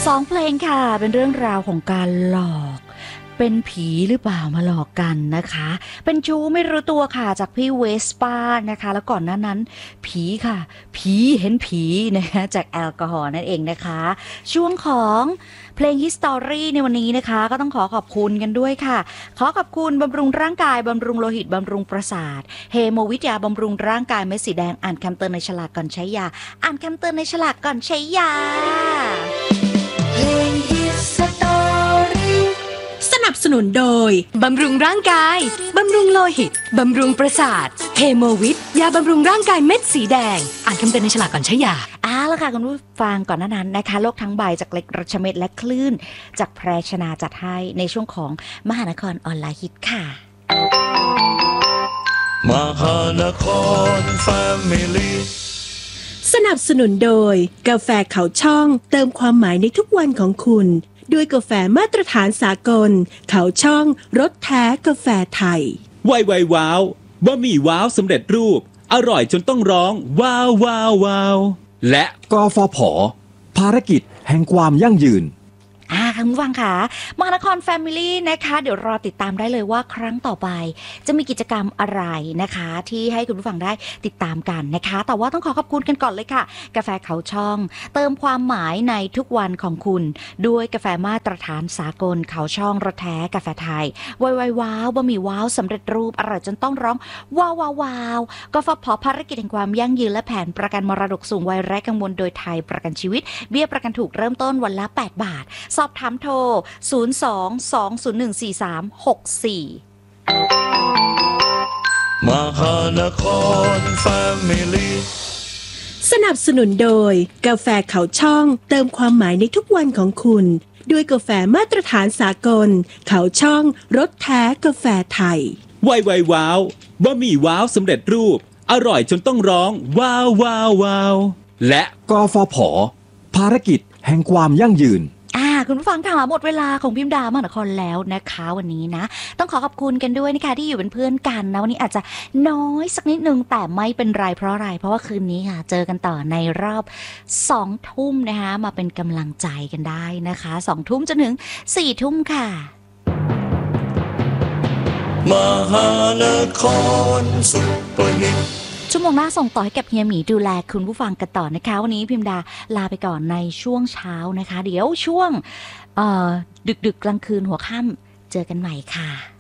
2 เพลงค่ะเป็นเรื่องราวของการหลอกเป็นผีหรือเปล่ามาหลอกกันนะคะเป็นชู้ไม่รู้ตัวค่ะจากพี่เวสป้านะคะแล้วก่อนหน้านั้นผีค่ะผีเห็นผีนะคะจากแอลกอฮอล์นั่นเองนะคะช่วงของเพลง History ในวันนี้นะคะก็ต้องขอบคุณกันด้วยค่ะขอขอบคุณบำรุงร่างกายบำรุงโลหิตบำรุงประสาทเฮโมวิทยาบำรุงร่างกายเม็ดสีแดงอ่านคำเตือนในฉลากก่อนใช้ยาอ่านคำเตือนในฉลากก่อนใช้ยาเพลง History สนับสนุนโดยบำรุงร่างกายบำรุงโลหิตบำรุงประสาทเฮโมวิทยาบำรุงร่างกายเม็ดสีแดงอ่านคำเตือนในฉลากก่อนใช้ยาแล้วค่ะคุณผู้ฟังก่อนหน้านั้นนะคะโลกทั้งใบจากเล็กรัชเม็ดและคลื่นจากแพรชนาจัดให้ในช่วงของมหานครออนไลน์ฮิตค่ะมหานครแฟมิลี่สนับสนุนโดยกาแฟเขาช่องเติมความหมายในทุกวันของคุณด้วยกาแฟมาตรฐานสากลเขาช่องรสแท้กาแฟไทยไวว้าวบะหมี่ว้าวสำเร็จรูปอร่อยจนต้องร้องว้าวว้าวว้าวและกฟผ.ภารกิจแห่งความยั่งยืนคุณผู้ฟังค่ะมหานครแฟมิลี่นะคะเดี๋ยวรอติดตามได้เลยว่าครั้งต่อไปจะมีกิจกรรมอะไรนะคะที่ให้คุณผู้ฟังได้ติดตามกันนะคะแต่ว่าต้องขอบคุณกันก่อนเลยค่ะกาแฟเขาช่องเติมความหมายในทุกวันของคุณด้วยกาแฟมาตรฐานสากลเขาช่องรสแท้กาแฟไทยไวว้าวบะหมี่ว้าวสำเร็จรูปอร่อยจนต้องร้องว้าวว้าวว้าวกฟผ.ภารกิจแห่งความยั่งยืนและแผนประกันมรดกสูงวัยไร้กังวลโดยไทยประกันชีวิตเบี้ยประกันถูกเริ่มต้นวันละ8 บาทสอบถามโทร 02-201-4364 มหานครแฟมิลี่สนับสนุนโดยกาแฟเขาช่องเติมความหมายในทุกวันของคุณด้วยกาแฟมาตรฐานสากลเขาช่องรสแท้กาแฟไทยไวว้าวบะหมี่ว้าวสำเร็จรูปอร่อยจนต้องร้องว้าวว้าวว้าวและกฟผ.ภารกิจแห่งความยั่งยืนคุณผู้ฟังค่ะหมดเวลาของพิมดามหานครแล้วนะคะวันนี้นะต้องขอบคุณกันด้วยนะคะที่อยู่เป็นเพื่อนกันนะวันนี้อาจจะน้อยสักนิดนึงแต่ไม่เป็นไรเพราะอะไรเพราะว่าคืนนี้ค่ะเจอกันต่อในรอบ2 ทุ่มนะคะมาเป็นกำลังใจกันได้นะคะ2 ทุ่มจนถึง4 ทุ่มค่ะมหานครซุปเปอร์ฮิตชั่วโมงหน้าส่งต่อให้กับเฮียหมีดูแลคุณผู้ฟังกันต่อนะคะวันนี้พิมดาลาไปก่อนในช่วงเช้านะคะเดี๋ยวช่วงดึกกลางคืนหัวค่ำเจอกันใหม่ค่ะ